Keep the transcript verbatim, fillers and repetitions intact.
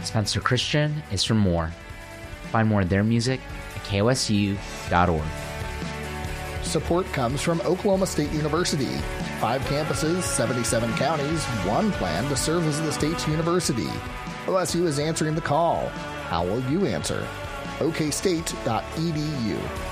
Spencer Christian is for more. Find more of their music at K O S U dot org. Support comes from Oklahoma State University. Five campuses, seventy-seven counties, one plan to serve as the state's university. O S U is answering the call. How will you answer? O K state dot E D U.